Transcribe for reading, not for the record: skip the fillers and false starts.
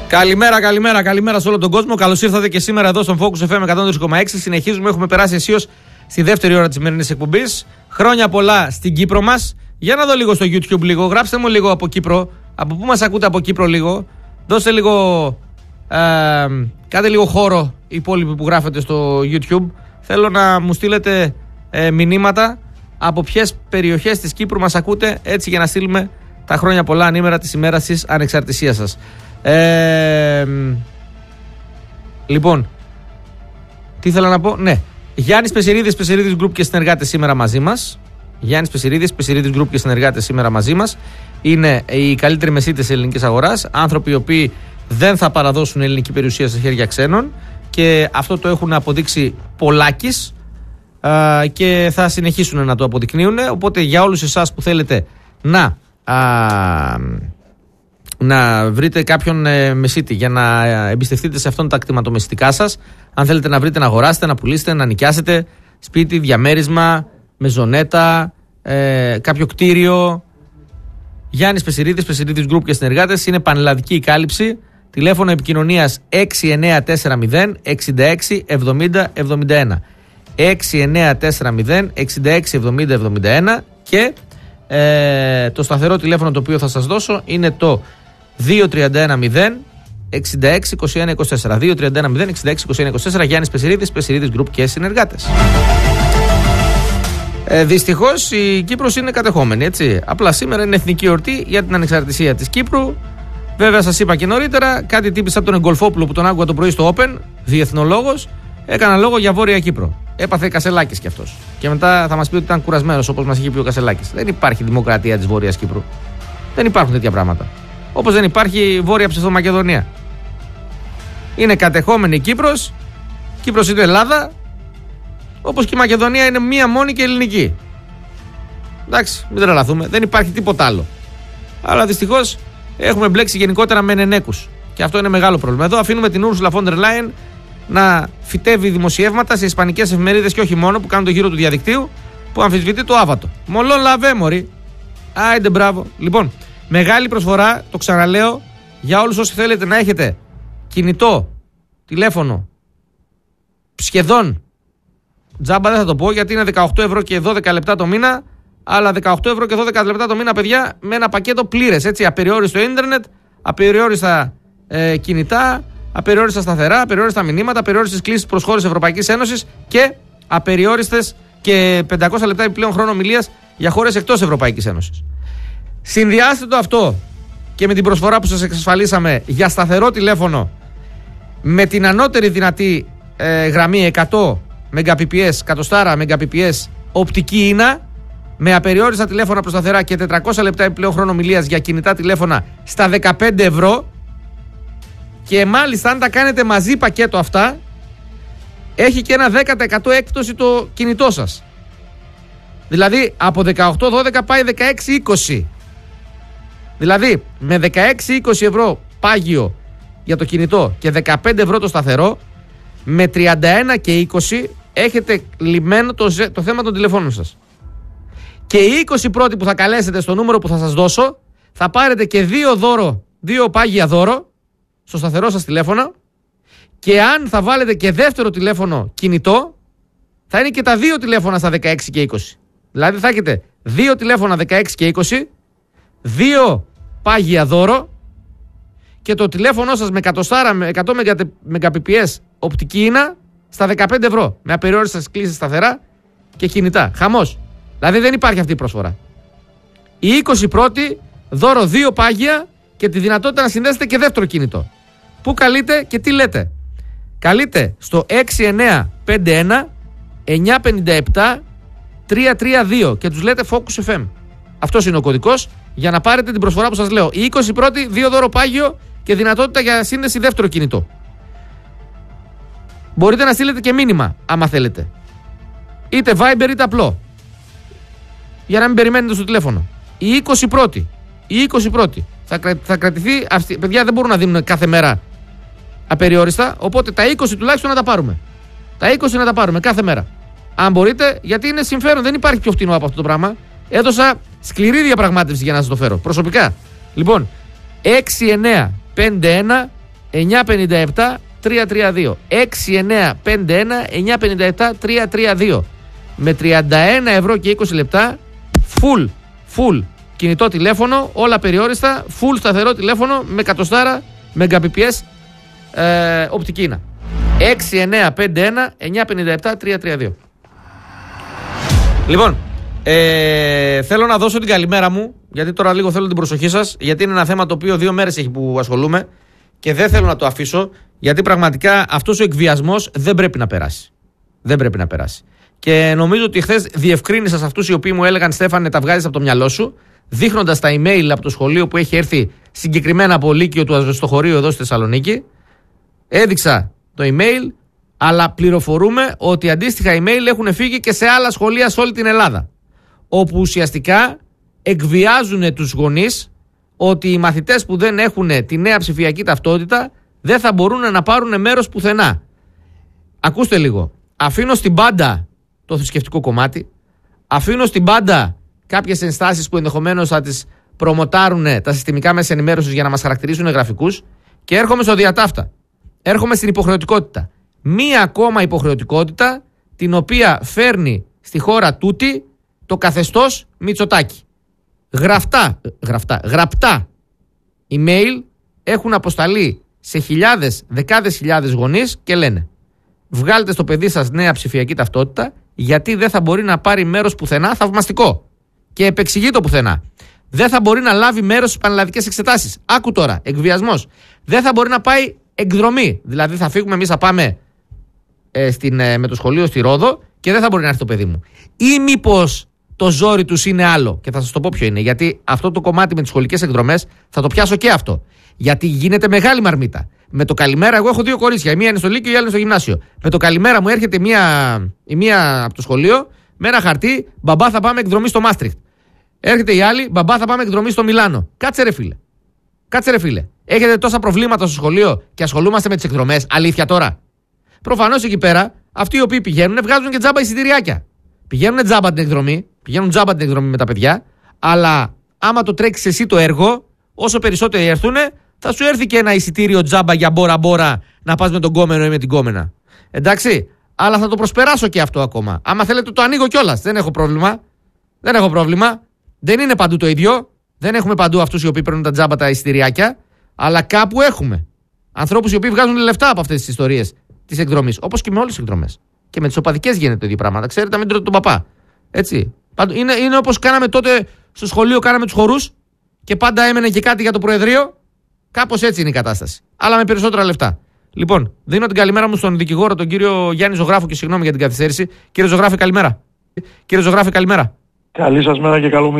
Καλημέρα σε όλο τον κόσμο. Καλώς ήρθατε και σήμερα εδώ στον Focus FM 103,6. Συνεχίζουμε, έχουμε περάσει αισίως στη δεύτερη ώρα της σημερινής εκπομπής. Χρόνια πολλά στην Κύπρο μας. Για να δω λίγο στο YouTube λίγο. Γράψτε μου λίγο από Κύπρο. Από πού μας ακούτε από Κύπρο λίγο. Δώστε λίγο. Κάντε λίγο χώρο οι υπόλοιποι που γράφετε στο YouTube. Θέλω να μου στείλετε μηνύματα από ποιες περιοχές της Κύπρου μας ακούτε, έτσι για να στείλουμε τα χρόνια πολλά ανήμερα της ημέρας της ανεξαρτησίας σας. Λοιπόν, τι ήθελα να πω. Ναι, Γιάννης Πεσιρίδης Group και συνεργάτες σήμερα μαζί μας. Γιάννης Πεσιρίδης Group και συνεργάτες σήμερα μαζί μας. Είναι οι καλύτεροι μεσίτες της ελληνικής αγοράς. Άνθρωποι οι οποίοι δεν θα παραδώσουν ελληνική περιουσία σε χέρια ξένων. Και αυτό το έχουν αποδείξει πολλάκις και θα συνεχίσουν να το αποδεικνύουν. Οπότε για όλους εσάς που θέλετε να βρείτε κάποιον μεσίτη για να εμπιστευτείτε σε αυτόν τα κτηματομεσητικά σας, αν θέλετε να βρείτε, να αγοράσετε, να πουλήσετε, να νοικιάσετε σπίτι, διαμέρισμα, μεζονέτα, κάποιο κτίριο, Γιάννης Πεσιρίδης Group και συνεργάτες. Είναι πανελλαδική η κάλυψη. Τηλέφωνο επικοινωνίας 6940 66 70 71 6940 66 70 71 και το σταθερό τηλέφωνο το οποίο θα σας δώσω είναι το 2310 66 21 24 2310 66 21 24. Γιάννης Πεσιρίδης Group και συνεργάτες. Δυστυχώς η Κύπρος είναι κατεχόμενη, έτσι. Απλά σήμερα είναι εθνική εορτή για την ανεξαρτησία της Κύπρου. Βέβαια, σας είπα και νωρίτερα, κάτι τύπης από τον Εγκολφόπουλο που τον άκουγα το πρωί στο Open, διεθνολόγος, έκανα λόγο για Βόρεια Κύπρο. Έπαθε Κασελάκης κι αυτός. Και μετά θα μας πει ότι ήταν κουρασμένος, όπως μας είχε πει ο Κασελάκης. Δεν υπάρχει δημοκρατία της Βόρειας Κύπρου. Δεν υπάρχουν τέτοια πράγματα. Όπως δεν υπάρχει Βόρεια Ψευτομακεδονία. Είναι κατεχόμενη η Κύπρος. Κύπρος είναι Ελλάδα. Όπως και η Μακεδονία είναι μία μόνη και ελληνική. Εντάξει, μην τρελαθούμε. Δεν υπάρχει τίποτα άλλο. Αλλά δυστυχώς έχουμε μπλέξει γενικότερα με νενέκους. Και αυτό είναι μεγάλο πρόβλημα. Εδώ αφήνουμε την Ursula von der Leyen να φυτεύει δημοσιεύματα σε ισπανικές εφημερίδες και όχι μόνο, που κάνουν το γύρο του διαδικτύου, που αμφισβητεί το άβατο. Μολόν λαβέ, μωρή. Άιντε, μπράβο. Λοιπόν, μεγάλη προσφορά, το ξαναλέω, για όλους όσοι θέλετε να έχετε κινητό, τηλέφωνο, σχεδόν τζάμπα δεν θα το πω, γιατί είναι 18 ευρώ και 12 λεπτά το μήνα, αλλά 18 ευρώ και 12 λεπτά το μήνα, παιδιά, με ένα πακέτο πλήρες, έτσι, απεριόριστο ίντερνετ, απεριόριστα κινητά, απεριόριστα σταθερά, απεριόριστα μηνύματα, απεριόριστες κλήσεις προς χώρες Ευρωπαϊκής Ένωσης και απεριόριστες και 500 λεπτά επιπλέον χρόνο ομιλίας για χώρες εκτός Ευρωπαϊκής Ένωσης. Συνδυάστε το αυτό και με την προσφορά που σας εξασφαλίσαμε για σταθερό τηλέφωνο με την ανώτερη δυνατή γραμμή 100 Mbps, 100 Mbps οπτική ίνα, με απεριόριστα τηλέφωνα προς σταθερά και 400 λεπτά επιπλέον χρόνο ομιλίας για κινητά τηλέφωνα στα 15 ευρώ. Και μάλιστα αν τα κάνετε μαζί πακέτο αυτά, έχει και ένα 10% έκπτωση το κινητό σας. Δηλαδή από 18-12 πάει 16-20. Δηλαδή με 16-20 ευρώ πάγιο για το κινητό και 15 ευρώ το σταθερό, με 31 και 20 έχετε λυμμένο το θέμα των τηλεφώνων σας. Και οι 20 πρώτοι που θα καλέσετε στο νούμερο που θα σας δώσω, θα πάρετε και 2 πάγια δώρο στο σταθερό σας τηλέφωνο, και αν θα βάλετε και δεύτερο τηλέφωνο κινητό, θα είναι και τα 2 τηλέφωνα στα 16 και 20. Δηλαδή θα έχετε 2 τηλέφωνα 16 και 20, 2 πάγια δώρο και το τηλέφωνο σας με 100 Mbps οπτική ίνα στα 15 ευρώ, με απεριόριστες κλήσεις σταθερά και κινητά. Χαμός. Δηλαδή δεν υπάρχει αυτή η προσφορά. Οι 20 πρώτοι δώρο 2 πάγια και τη δυνατότητα να συνδέσετε και δεύτερο κινητό. Πού καλείτε και τι λέτε? Καλείτε στο 6951 957 332 και τους λέτε Focus FM. Αυτός είναι ο κωδικός για να πάρετε την προσφορά που σας λέω. Οι 20 πρώτοι 2 δώρο πάγιο και δυνατότητα για σύνδεση δεύτερο κινητό. Μπορείτε να στείλετε και μήνυμα άμα θέλετε. Είτε Viber είτε απλό. Για να μην περιμένετε στο τηλέφωνο. Οι 20 πρώτοι. Θα κρατηθεί. Παιδιά δεν μπορούν να δίνουν κάθε μέρα απεριόριστα. Οπότε τα 20 τουλάχιστον να τα πάρουμε. Τα 20 να τα πάρουμε κάθε μέρα. Αν μπορείτε, γιατί είναι συμφέρον. Δεν υπάρχει πιο φτηνό από αυτό το πράγμα. Έδωσα σκληρή διαπραγμάτευση για να σας το φέρω προσωπικά. Λοιπόν, 6951 957 332. 6951 957 332. Με 31 ευρώ και 20 λεπτά full κινητό τηλέφωνο, όλα περιόριστα, full σταθερό τηλέφωνο με 100 Mbps οπτική ίνα. 6951 957 332. Λοιπόν, θέλω να δώσω την καλημέρα μου, γιατί τώρα λίγο θέλω την προσοχή σας, γιατί είναι ένα θέμα το οποίο 2 μέρες έχει που ασχολούμαι και δεν θέλω να το αφήσω, γιατί πραγματικά αυτός ο εκβιασμός δεν πρέπει να περάσει. Δεν πρέπει να περάσει. Και νομίζω ότι χθες διευκρίνησα σε αυτούς οι οποίοι μου έλεγαν Στέφανε, τα βγάζεις από το μυαλό σου, δείχνοντας τα email από το σχολείο που έχει έρθει συγκεκριμένα από Λύκειο του Αζωστοχωρίου εδώ στη Θεσσαλονίκη. Έδειξα το email, αλλά πληροφορούμε ότι αντίστοιχα email έχουν φύγει και σε άλλα σχολεία σε όλη την Ελλάδα. Όπου ουσιαστικά εκβιάζουν τους γονείς ότι οι μαθητές που δεν έχουν τη νέα ψηφιακή ταυτότητα δεν θα μπορούν να πάρουν μέρος πουθενά. Ακούστε λίγο. Αφήνω στην πάντα το θρησκευτικό κομμάτι, αφήνω στην πάντα κάποιες ενστάσεις που ενδεχομένως θα τις προμοτάρουν τα συστημικά μέσα ενημέρωσης για να μας χαρακτηρίσουν γραφικούς και έρχομαι στο διατάφτα. Έρχομαι στην υποχρεωτικότητα. Μία ακόμα υποχρεωτικότητα την οποία φέρνει στη χώρα τούτη το καθεστώς Μητσοτάκη. Γραπτά email έχουν αποσταλεί σε χιλιάδες, δεκάδες χιλιάδες γονείς και λένε βγάλτε στο παιδί σας νέα ψηφιακή ταυτότητα γιατί δεν θα μπορεί να πάρει μέρος πουθενά, θαυμαστικό. Και επεξηγεί το πουθενά. Δεν θα μπορεί να λάβει μέρος στις πανελλαδικές εξετάσεις. Άκου τώρα, εκβιασμός. Δεν θα μπορεί να πάει εκδρομή. Δηλαδή θα φύγουμε εμείς, θα πάμε με το σχολείο στη Ρόδο και δεν θα μπορεί να έρθει το παιδί μου. Ή μήπως το ζόρι τους είναι άλλο. Και θα σας το πω ποιο είναι. Γιατί αυτό το κομμάτι με τις σχολικές εκδρομές θα το πιάσω και αυτό. Γιατί γίνεται μεγάλη μαρμίτα. Με το καλημέρα, εγώ έχω 2 κορίτσια. Η μία είναι στο Λύκειο, η άλλη είναι στο γυμνάσιο. Με το καλημέρα μου έρχεται η μία από το σχολείο με ένα χαρτί, μπαμπά θα πάμε εκδρομή στο Μάστριχτ. Έρχεται η άλλη, μπαμπά θα πάμε εκδρομή στο Μιλάνο. Κάτσε ρε φίλε. Έχετε τόσα προβλήματα στο σχολείο και ασχολούμαστε με τις εκδρομές. Αλήθεια τώρα. Προφανώς εκεί πέρα, αυτοί οι οποίοι πηγαίνουν βγάζουν και τζάμπα εισιτηριάκια. Πηγαίνουν τζάμπα την εκδρομή με τα παιδιά, αλλά άμα το τρέξεις εσύ το έργο, όσο περισσότεροι έρθουν, θα σου έρθει και ένα εισιτήριο τζάμπα για μπόρα να πας με τον κόμενο ή με την κόμενα. Εντάξει, αλλά θα το προσπεράσω και αυτό ακόμα. Άμα θέλετε το ανοίγω κιόλας. Δεν έχω πρόβλημα. Δεν είναι παντού το ίδιο. Δεν έχουμε παντού αυτούς οι οποίοι παίρνουν τα τζάμπα τα εισιτηριάκια, αλλά κάπου έχουμε ανθρώπους οι οποίοι βγάζουν λεφτά από αυτές τις ιστορίες της εκδρομής. Όπως και με όλες τις εκδρομές. Και με τις οπαδικές γίνεται το ίδιο πράγμα. Ξέρετε, μην τρώτε τον παπά. Έτσι. Είναι όπως κάναμε τότε στο σχολείο, κάναμε τους χορούς και πάντα έμενε και κάτι για το Προεδρείο. Κάπως έτσι είναι η κατάσταση. Αλλά με περισσότερα λεφτά. Λοιπόν, δίνω την καλημέρα μου στον δικηγόρο, τον κύριο Γιάννη Ζωγράφο, και συγγνώμη για την καθυστέρηση. Κύριε Ζωγράφη, καλημέρα. Καλή σας μέρα και καλό μήνα.